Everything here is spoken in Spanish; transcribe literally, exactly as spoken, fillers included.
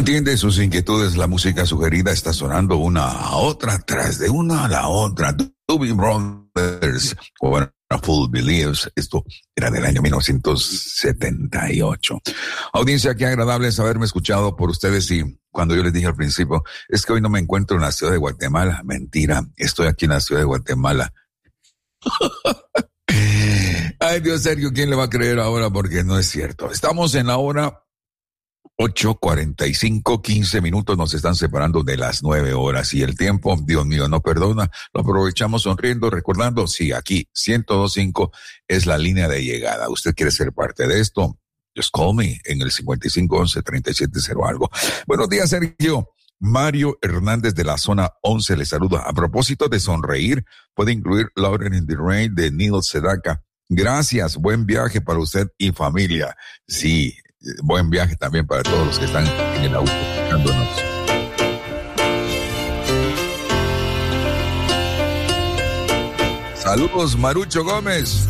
Atiende sus inquietudes, la música sugerida está sonando una a otra, tras de una a la otra. Doobie Brothers, Wonderful Beliefs, esto era del año mil novecientos setenta y ocho. Audiencia, qué agradable es haberme escuchado por ustedes y cuando yo les dije al principio, es que hoy no me encuentro en la ciudad de Guatemala. Mentira, estoy aquí en la ciudad de Guatemala. Ay, Dios, Sergio, ¿quién le va a creer ahora? Porque no es cierto. Estamos en la hora ocho cuarenta y cinco, quince minutos nos están separando de las nueve horas y el tiempo, Dios mío, no perdona, lo aprovechamos sonriendo, recordando, sí, aquí, ciento dos punto cinco es la línea de llegada. ¿Usted quiere ser parte de esto? Just call me en el cincuenta y cinco once treinta y siete cero algo. Buenos días, Sergio. Mario Hernández de la zona once le saluda. A propósito de sonreír, puede incluir Lauren in the Rain de Neil Sedaka. Gracias, buen viaje para usted y familia. Sí, buen viaje también para todos los que están en el auto escuchándonos. Saludos, Marucho Gómez.